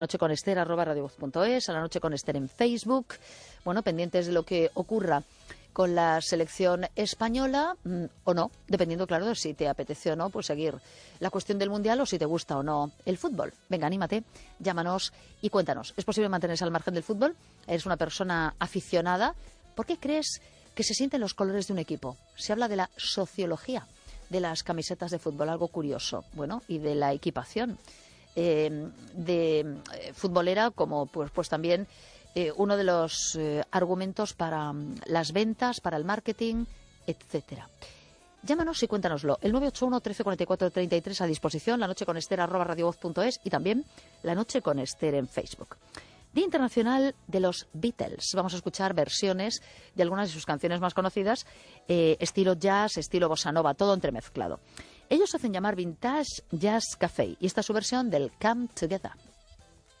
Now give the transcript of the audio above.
Noche con Esther, @radiovoz.es, a la noche con Esther en Facebook. Bueno, pendientes de lo que ocurra con la selección española o no, dependiendo, claro, de si te apetece o no, pues seguir la cuestión del Mundial o si te gusta o no el fútbol. Venga, anímate, llámanos y cuéntanos. ¿Es posible mantenerse al margen del fútbol? ¿Eres una persona aficionada? ¿Por qué crees que se sienten los colores de un equipo? Se habla de la sociología de las camisetas de fútbol, algo curioso. Bueno, y de la equipación futbolera como pues también uno de los argumentos para las ventas, para el marketing, etcétera. Llámanos y cuéntanoslo. El 981 13 44 33 a disposición, la noche con Esther @radiovoz.es y también la noche con Esther en Facebook. Día Internacional de los Beatles. Vamos a escuchar versiones de algunas de sus canciones más conocidas, estilo jazz, estilo bossa nova, todo entremezclado. Ellos hacen llamar Vintage Jazz Café y esta es su versión del Come Together.